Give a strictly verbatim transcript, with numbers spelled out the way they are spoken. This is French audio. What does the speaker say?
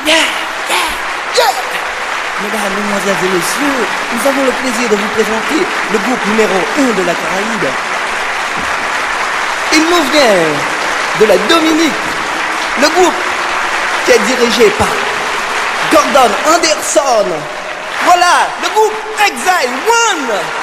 Yeah, yeah, yeah. Mesdames, mesdemoiselles et messieurs, nous avons le plaisir de vous présenter le groupe numéro un de la Caraïbe. Il nous vient de la Dominique. Le groupe qui est dirigé par Gordon Anderson. Voilà, le groupe Exile One.